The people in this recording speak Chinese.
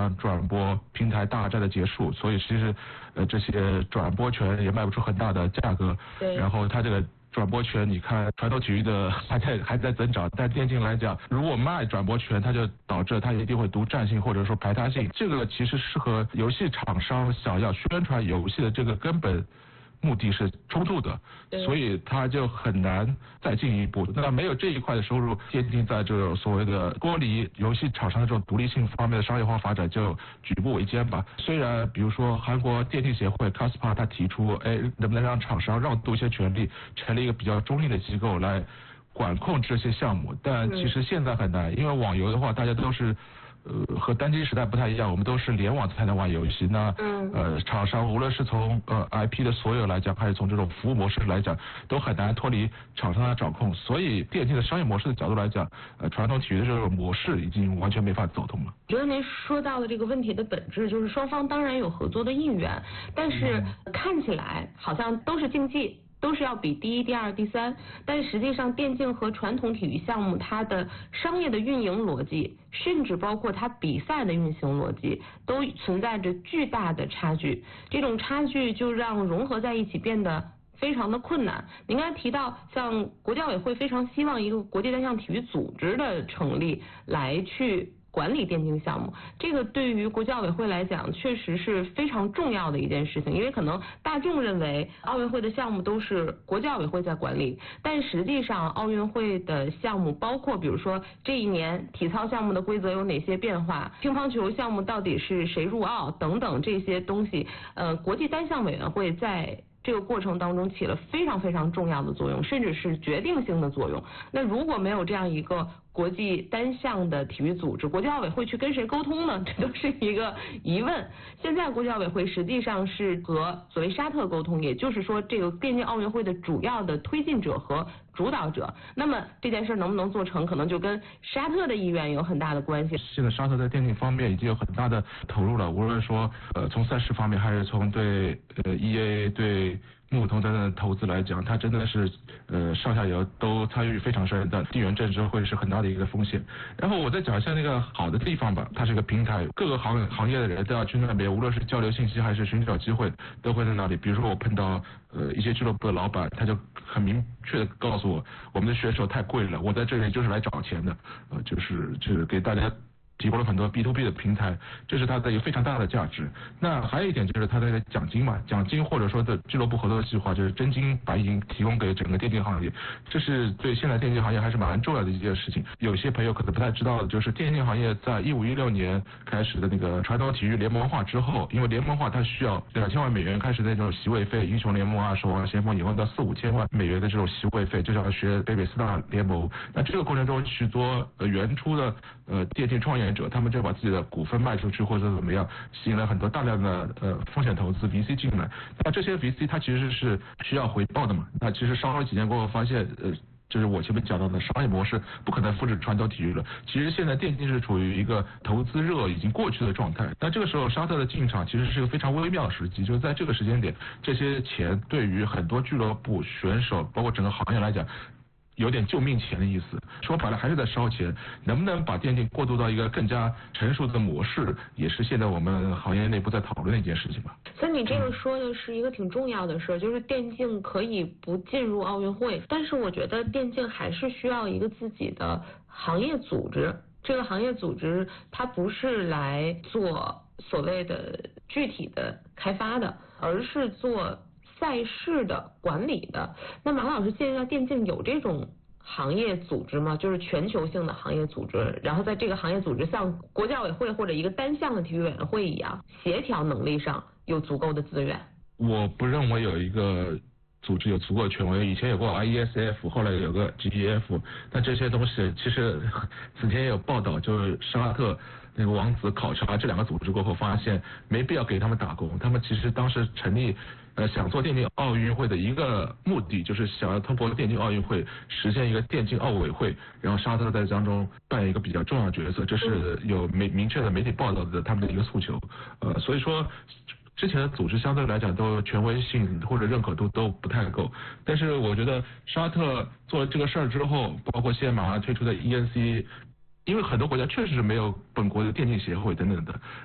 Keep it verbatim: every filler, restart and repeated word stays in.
场转播平台大战的结束，所以其实呃这些转播权也卖不出很大的价格。 对。 然后它这个转播权，你看传统体育的还在还在增长，但电竞来讲，如果卖转播权，它就导致它一定会独占性或者说排他性。这个其实是和游戏厂商想要宣传游戏的这个根本目的是冲突的，所以它就很难再进一步。那没有这一块的收入，电竞在这种所谓的剥离游戏厂商的这种独立性方面的商业化发展就举步维艰吧。虽然比如说韩国电竞协会 Kaspa 他提出，哎，能不能让厂商让渡一些权利，成立一个比较中立的机构来管控这些项目，但其实现在很难，因为网游的话，大家都是。呃，和单机时代不太一样，我们都是联网才能玩游戏。那嗯呃，厂商无论是从呃 I P 的所有来讲，还是从这种服务模式来讲，都很难脱离厂商的掌控。所以电竞的商业模式的角度来讲，呃，传统体育的这种模式已经完全没法走通了。 我觉得您说到的这个问题的本质就是双方当然有合作的意愿，但是看起来好像都是竞技。都是要比第一、第二、第三，但实际上电竞和传统体育项目它的商业的运营逻辑，甚至包括它比赛的运行逻辑，都存在着巨大的差距。这种差距就让融合在一起变得非常的困难。您刚才提到，像国教委会非常希望一个国际单项体育组织的成立，来去管理电竞项目，这个对于国教委会来讲确实是非常重要的一件事情，因为可能大众认为奥运会的项目都是国教委会在管理，但实际上奥运会的项目包括比如说这一年体操项目的规则有哪些变化，乒乓球项目到底是谁入奥等等这些东西，呃，国际单项委员会在这个过程当中起了非常非常重要的作用，甚至是决定性的作用。那如果没有这样一个国际单项的体育组织，国际奥委会去跟谁沟通呢？这都是一个疑问。现在国际奥委会实际上是和所谓沙特沟通，也就是说这个电竞奥运会的主要的推进者和主导者。那么这件事能不能做成，可能就跟沙特的意愿有很大的关系。 现在沙特在电竞方面已经有很大的投入了，无论说呃从赛事方面，还是从对呃 E A 对木通等等的投资来讲，它真的是呃上下游都参与非常深的，地缘政治会是很大的一个风险。然后我再讲一下那个好的地方吧，它是一个平台，各个行行业的人都要去那边，无论是交流信息还是寻找机会，都会在那里。比如说我碰到呃一些俱乐部的老板，他就很明确的告诉我，我们的选手太贵了，我在这里就是来找钱的，呃就是就是给大家提供了很多 B to B 的平台，这是它的一个非常大的价值。那还有一点就是它的奖金嘛，奖金或者说的俱乐部合作计划，就是真金白银提供给整个电竞行业，这是对现在电竞行业还是蛮重要的一件事情。有些朋友可能不太知道的，就是电竞行业在一五一六年开始的那个传统体育联盟化之后，因为联盟化它需要两千万美元开始的那种席位费，英雄联盟啊、守望先锋以后到四五千万美元的这种席位费，就像学北美四大联盟。那这个过程中，许多呃原初的呃电竞创业者，他们就把自己的股份卖出去或者怎么样，吸引了很多大量的呃风险投资 V C 进来。那这些 V C 它其实是需要回报的嘛。那其实烧了几年过后发现，呃，就是我前面讲到的商业模式不可能复制传统体育了。其实现在电竞是处于一个投资热已经过去的状态。那这个时候沙特的进场其实是一个非常微妙的时机，就是在这个时间点，这些钱对于很多俱乐部、选手，包括整个行业来讲，有点救命钱的意思，说白了还是在烧钱。能不能把电竞过渡到一个更加成熟的模式，也是现在我们行业内部在讨论的一件事情吧。 所以你这个说的是一个挺重要的事儿，就是电竞可以不进入奥运会，但是我觉得电竞还是需要一个自己的行业组织。这个行业组织它不是来做所谓的具体的开发的，而是做赛事的管理的。那马老师建议电竞有这种行业组织吗？就是全球性的行业组织，然后在这个行业组织像国教委会或者一个单项的体育委员会一样，协调能力上有足够的资源。 我不认为有一个组织有足够的权威，以前有过 I E S F， 后来有个 G E F， 但这些东西其实此前也有报道，就是沙特那个王子考察这两个组织过后，发现没必要给他们打工。他们其实当时成立呃想做电竞奥运会的一个目的，就是想要通过电竞奥运会实现一个电竞奥委会，然后沙特在当中扮演一个比较重要的角色，这是有明明确的媒体报道的他们的一个诉求。呃，所以说之前的组织相对来讲都权威性或者认可度都不太够，但是我觉得沙特做了这个事儿之后，包括现在马上推出的 E N C，因为很多国家确实是没有本国的电竞协会等等的，